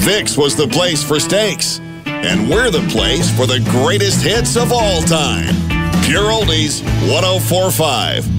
Vicks was the place for steaks. And we're the place for the greatest hits of all time. Pure Oldies 104.5.